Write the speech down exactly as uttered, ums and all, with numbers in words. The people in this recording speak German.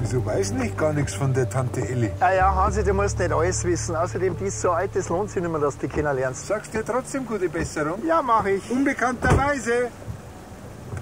Wieso weiß nicht gar nichts von der Tante Elli? Ah ja, Hansi, du musst nicht alles wissen. Außerdem, die ist so alt, es lohnt sich nicht mehr, dass du die kennenlernst. Sagst dir trotzdem gute Besserung? Ja, mach ich. Unbekannterweise.